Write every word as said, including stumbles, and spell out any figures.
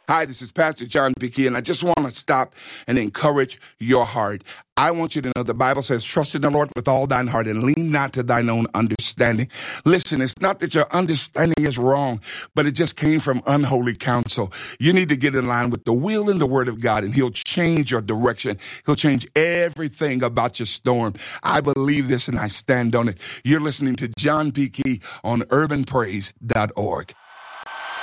Hi, this is Pastor John P. Key, and I just want to stop and encourage your heart. I want you to know the Bible says, trust in the Lord with all thine heart and lean not to thine own understanding. Listen, it's not that your understanding is wrong, but it just came from unholy counsel. You need to get in line with the will and the word of God, and he'll change your direction. He'll change everything about your storm. I believe this and I stand on it. You're listening to John P. Key on urban praise dot org.